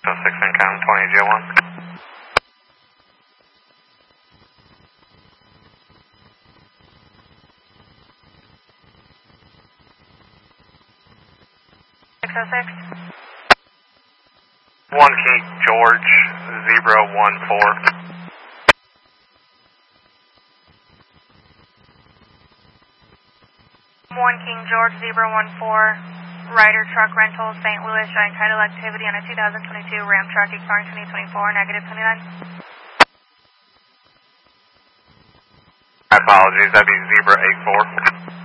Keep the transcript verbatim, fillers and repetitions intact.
So six income, twenty J one. six oh six. One King George, zero one four. One King George, zero one four. Ryder Truck Rental, Saint Louis, showing title activity on a two thousand twenty-two Ram truck expiring twenty twenty-four, negative twenty-nine. My apologies, that'd be zero eight four.